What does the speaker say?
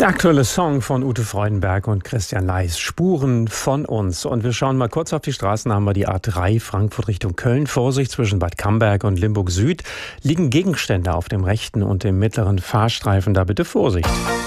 Der aktuelle Song von Ute Freudenberg und Christian Leis, Spuren von uns. Und wir schauen mal kurz auf die Straßen. Da haben wir die A3 Frankfurt Richtung Köln. Vorsicht, zwischen Bad Camberg und Limburg Süd liegen Gegenstände auf dem rechten und dem mittleren Fahrstreifen. Da bitte Vorsicht.